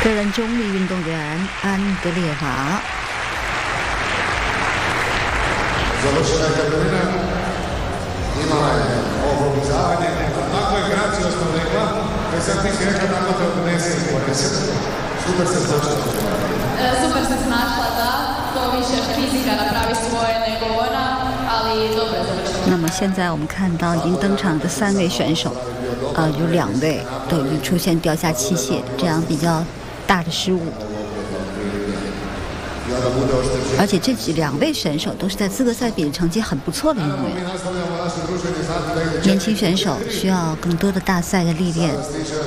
个人中立运动员安德烈娃。 Završena je Katarina, imala je ovo obizavanje, tako je graciozno rekla, da sad ti si rekla da te odnese i ponese. Super se snašla. Super se snašla, da, to više fizika napravi svoje nego ona, ali dobro je završila. 那么现在我们看到已经登场的3位选手，有2位都已经出现掉下器械这样比较大的失误。而且这2位选手都是在资格赛比的成绩很不错的运动员。年轻选手需要更多的大赛的历练。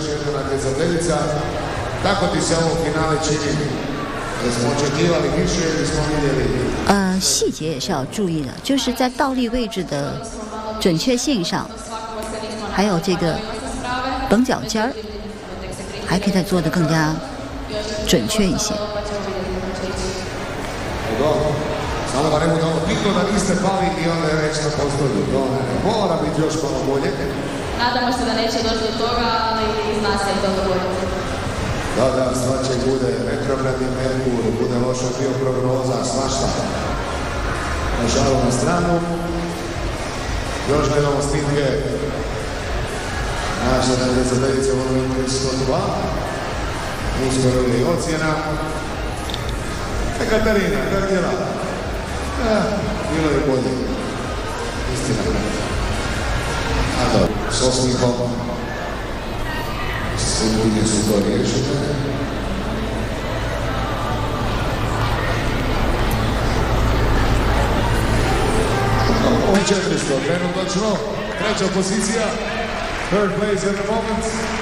细节也是要注意的，就是在倒立位置的准确性上，还有这个绷脚尖儿，还可以再做得更加准确一些。 Samo da ne bude ono bitno da niste pali i onda je već na postolju. Mora biti još malo bolje. Nadamo se da neće doći do toga, ali zna se i to dogoditi. Da, svačeg bude retrogradni Merkur, bude loša bioprognoza, svašta. Na žalu na stranu. Još gledamo snimke naše natjecateljice u Olimpiji 102. Uskoro je ocjena. Katarina, kako je rada? Bilo je bolje. Istina. A dobro, s osmihom sudbine su to riješile. Ovo 400, trenutno, 3. pozicija, third place at the moment.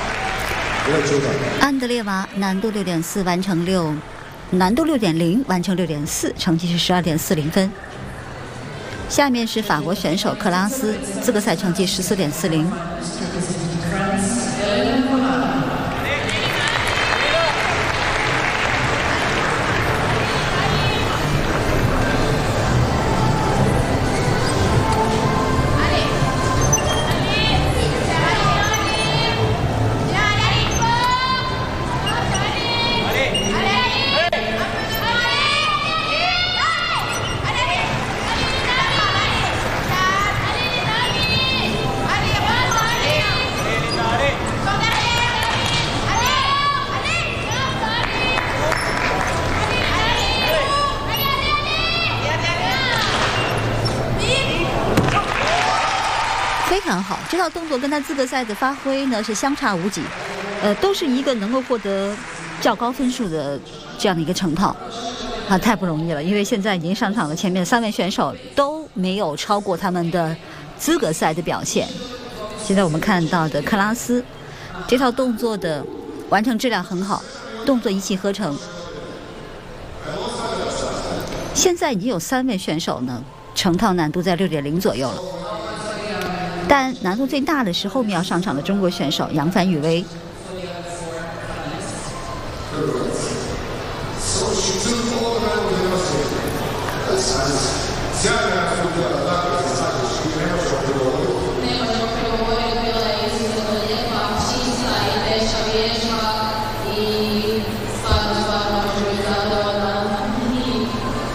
安德烈娃难度6.4完成难度6.0完成6.4，成绩是12.40分。下面是法国选手克拉斯，资格赛成绩14.40。非常好，这套动作跟他资格赛的发挥呢是相差无几，都是一个能够获得较高分数的这样的一个成套，太不容易了。因为现在已经上场的前面3位选手都没有超过他们的资格赛的表现。现在我们看到的克拉斯这套动作的完成质量很好，动作一气呵成。现在已经有3位选手呢，成套难度在6.0左右了。但难度最大的是后面要上场的中国选手杨帆雨薇。